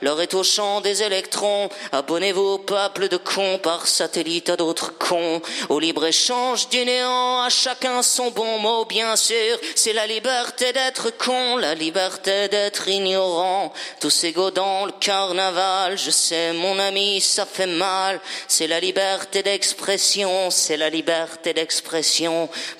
L'heure est au chant des électrons. Abonnez-vous au peuple de cons par satellite à d'autres cons. Au libre-échange du néant, à chacun son bon mot, bien sûr. C'est la liberté d'être con, la liberté d'être ignorant. Tous égaux dans le carnaval, je sais mon ami, ça fait mal. C'est la liberté d'expression, c'est la liberté d'expression.